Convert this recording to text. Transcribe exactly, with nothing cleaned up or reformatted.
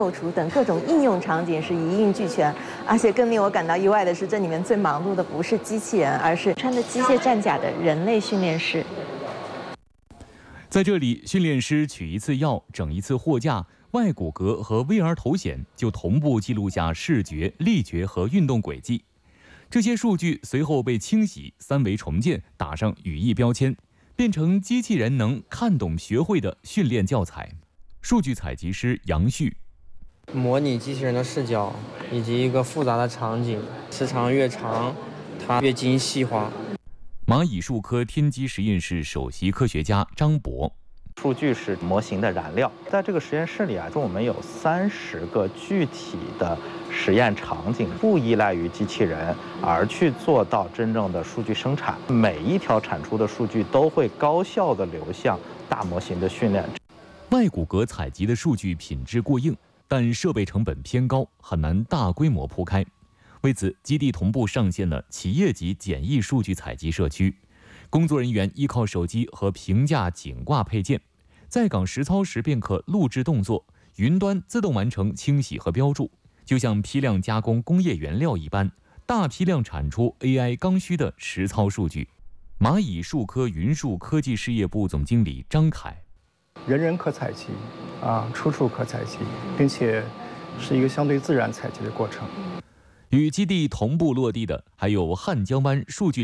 后厨等各种应用场景是一应俱全，而且更令我感到意外的是，这里面最忙碌的不是机器人，而是穿着机械战甲的人类训练师。 在这里，训练师取一次药、整一次货架，外骨骼和 V R 头显就同步记录下视觉、力觉和运动轨迹。这些数据随后被清洗、三维重建，打上语义标签，变成机器人能看懂、学会的训练教材。数据采集师杨旭。 模拟机器人的视角以及一个复杂的场景，时长越长，它越精细化。 蚂蚁数科天基实验室首席科学家张博， 数据是模型的燃料，在这个实验室里啊，我们有三十个具体的实验场景，不依赖于机器人，而去做到真正的数据生产。每一条产出的数据都会高效地流向大模型的训练。 外骨骼采集的数据品质过硬，但设备成本偏高，很难大规模铺开。为此，基地同步上线了企业级简易数据采集社区，工作人员依靠手机和平价颈挂配件，在岗实操时便可录制动作，云端自动完成清洗和标注，就像批量加工工业原料一般，大批量产出 A I 刚需的实操数据。蚂蚁数科云数科技事业部总经理张凯。 人人可采集，啊，处处可采集，并且是一个相对自然采集的过程。 与基地同步落地的还有汉江湾数据